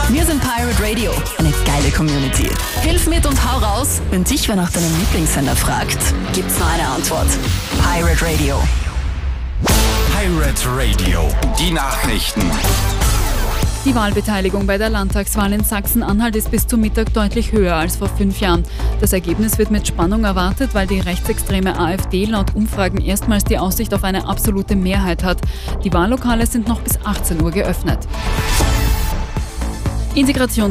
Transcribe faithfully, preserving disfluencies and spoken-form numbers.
Wir sind Pirate Radio, eine geile Community. Hilf mit und hau raus, wenn dich wer nach deinem Lieblingssender fragt. Gibt's nur eine Antwort. Pirate Radio. Pirate Radio, die Nachrichten. Die Wahlbeteiligung bei der Landtagswahl in Sachsen-Anhalt ist bis zum Mittag deutlich höher als vor fünf Jahren. Das Ergebnis wird mit Spannung erwartet, weil die rechtsextreme AfD laut Umfragen erstmals die Aussicht auf eine absolute Mehrheit hat. Die Wahllokale sind noch bis achtzehn Uhr geöffnet. Integration